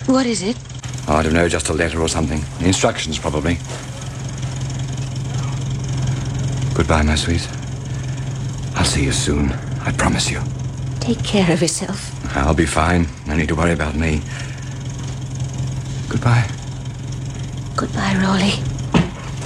What is it? Oh, I don't know, just a letter or something. Instructions, probably. Goodbye, my sweet. I'll see you soon, I promise you. Take care of yourself. I'll be fine. No need to worry about me. Goodbye. Goodbye, Rolly.